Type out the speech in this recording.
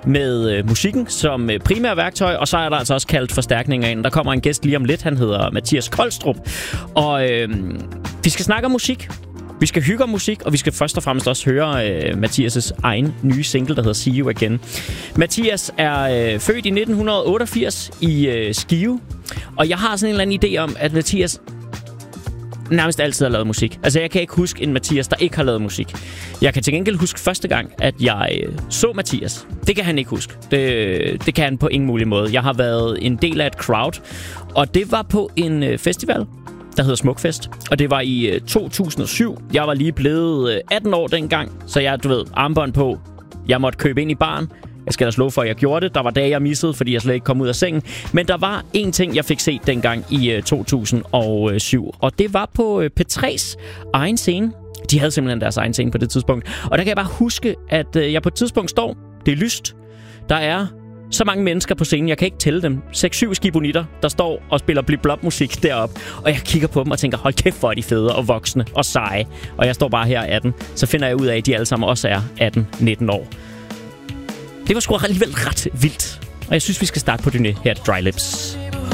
med musikken som primær værktøj, og så er der altså også kaldt forstærkninger ind. Der kommer en gæst lige om lidt, han hedder Mathias Kolstrup, og vi skal snakke om musik. Vi skal hygge om musik, og vi skal først og fremmest også høre Mathias' egen nye single, der hedder See You Again. Mathias er født i 1988 i Skive, og jeg har sådan en eller anden idé om, at Mathias nærmest altid har lavet musik. Altså, jeg kan ikke huske en Mathias, der ikke har lavet musik. Jeg kan til gengæld huske første gang, at jeg så Mathias. Det kan han ikke huske. Det kan han på ingen mulig måde. Jeg har været en del af et crowd, og det var på en festival, der hedder Smukfest. Og det var i 2007. Jeg var lige blevet 18 år dengang, så jeg, armbånd på. Jeg måtte købe ind i baren. Jeg skal da slå for, at jeg gjorde det. Der var dage, jeg missede, fordi jeg slet ikke kom ud af sengen. Men der var én ting, jeg fik set dengang i 2007. Og det var på P3's egen scene. De havde simpelthen deres egen scene på det tidspunkt. Og der kan jeg bare huske, at jeg på et tidspunkt står. Det er lyst. Der er så mange mennesker på scenen, jeg kan ikke tælle dem. 6-7 skibonitter, der står og spiller blip-blop-musik deroppe. Og jeg kigger på dem og tænker, hold kæft, hvor er de fede og voksne og seje. Og jeg står bare her 18. Så finder jeg ud af, at de alle sammen også er 18-19 år. Det var sgu alligevel ret vildt. Og jeg synes, vi skal starte på Dynæ her, Dry Lips.